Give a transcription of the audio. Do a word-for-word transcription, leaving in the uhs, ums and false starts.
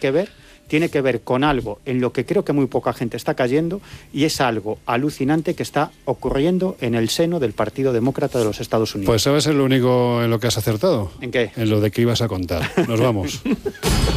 que ver, tiene que ver con algo en lo que creo que muy poca gente está cayendo, y es algo alucinante que está ocurriendo en el seno del Partido Demócrata de los Estados Unidos. Pues sabes, es lo único en lo que has acertado. ¿En qué? En lo de que ibas a contar. Nos vamos.